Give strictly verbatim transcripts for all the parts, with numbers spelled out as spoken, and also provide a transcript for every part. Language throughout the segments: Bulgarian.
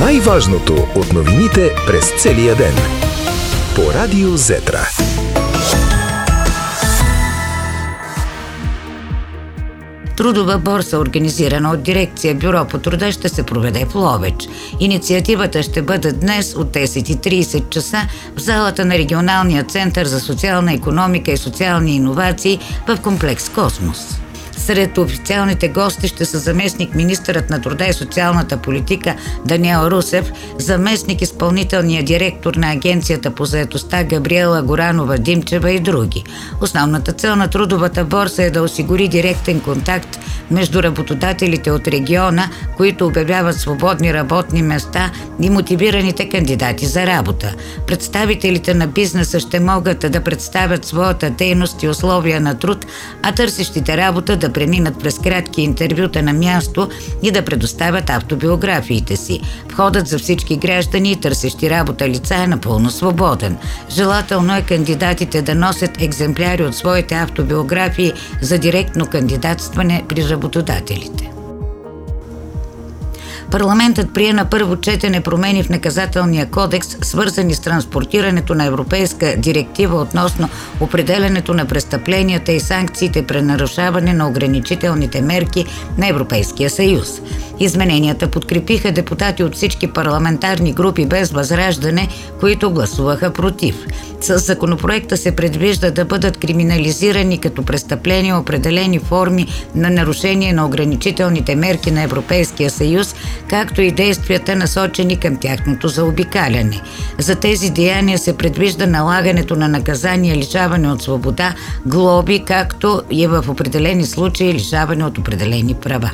Най-важното от новините през целия ден. По Радио Зетра. Трудова борса, организирана от дирекция Бюро по труда, ще се проведе в Ловеч. Инициативата ще бъде днес от десет и тридесет часа в залата на Регионалния център за социална икономика и социални иновации в комплекс Космос. Сред официалните гости ще са заместник министърът на труда и социалната политика Даниел Русев, заместник изпълнителния директор на Агенцията по заетостта Габриела Горанова-Димчева и други. Основната цел на трудовата борса е да осигури директен контакт между работодателите от региона, които обявяват свободни работни места, и мотивираните кандидати за работа. Представителите на бизнеса ще могат да представят своята дейност и условия на труд, а търсещите работа да преминат през кратки интервюта на място и да предоставят автобиографиите си. Входът за всички граждани и търсещи работа лица е напълно свободен. Желателно е кандидатите да носят екземпляри от своите автобиографии за директно кандидатстване при работодателите. Парламентът прие на първо четене промени в наказателния кодекс, свързани с транспортирането на европейска директива относно определянето на престъпленията и санкциите при нарушаване на ограничителните мерки на Европейския съюз. Измененията подкрепиха депутати от всички парламентарни групи без възраждане, които гласуваха против. С законопроекта се предвижда да бъдат криминализирани като престъпления определени форми на нарушение на ограничителните мерки на Европейския съюз, както и действията насочени към тяхното заобикаляне. За тези деяния се предвижда налагането на наказание лишаване от свобода, глоби, както и в определени случаи лишаване от определени права.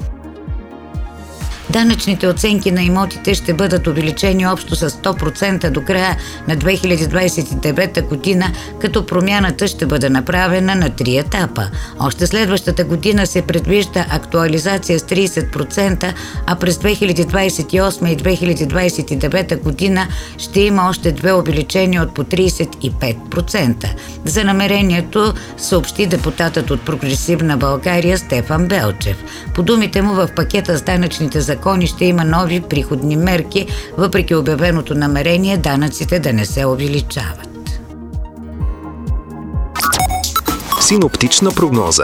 Данъчните оценки на имотите ще бъдат увеличени общо с сто процента до края на две хиляди двадесет и девета година, като промяната ще бъде направена на три етапа. Още следващата година се предвижда актуализация с тридесет процента, а през две хиляди двадесет и осма и две хиляди двадесет и девета година ще има още две увеличения от по тридесет и пет процента. За намерението съобщи депутатът от Прогресивна България Стефан Белчев. По думите му, в пакета с данъчните закони ще има нови приходни мерки, въпреки обявеното намерение данъците да не се увеличават. Синоптична прогноза.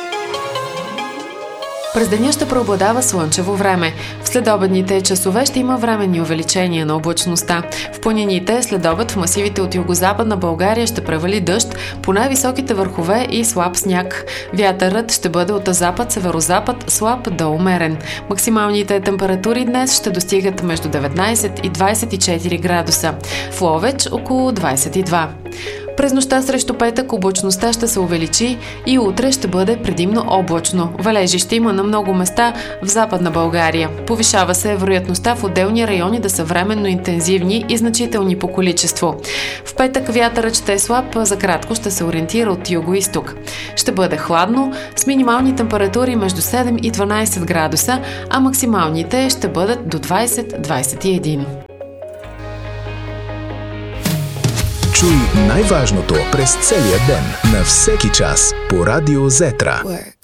През деня ще преобладава слънчево време. В следобедните часове ще има временни увеличения на облачността. В планините следобед в масивите от югозападна България ще превали дъжд, по най-високите върхове и слаб сняг. Вятърът ще бъде от запад-северозапад, слаб до умерен. Максималните температури днес ще достигат между деветнадесет и двадесет и четири градуса. В Ловеч около двадесет и два. През нощта срещу петък облачността ще се увеличи и утре ще бъде предимно облачно. Валежи ще има на много места в Западна България. Повишава се вероятността в отделни райони да са временно интензивни и значителни по количество. В петък вятърът ще е слаб, за кратко ще се ориентира от юго-исток. Ще бъде хладно, с минимални температури между седем и дванадесет градуса, а максималните ще бъдат до двадесет до двадесет и един. Чуй най-важното през целия ден, на всеки час по Радио Зетра.